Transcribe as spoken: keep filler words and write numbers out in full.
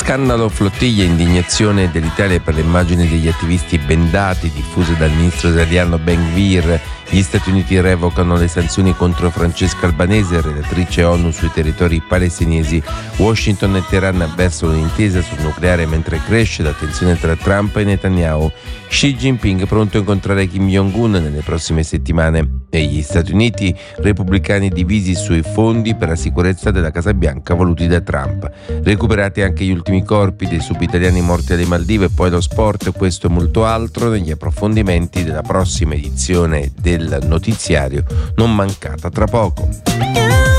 Scandalo flottiglia, indignazione dell'Italia per le immagini degli attivisti bendati diffuse dal ministro israeliano Ben-Gvir. Gli Stati Uniti revocano le sanzioni contro Francesca Albanese, relatrice ONU sui territori palestinesi. Washington e Teheran avversano un'intesa sul nucleare mentre cresce la tensione tra Trump e Netanyahu. Xi Jinping pronto a incontrare Kim Jong-un nelle prossime settimane. E gli Stati Uniti, repubblicani divisi sui fondi per la sicurezza della Casa Bianca voluti da Trump. Recuperati anche gli ultimi corpi dei subitaliani morti alle Maldive, poi lo sport, questo e molto altro negli approfondimenti della prossima edizione del notiziario, non mancata tra poco.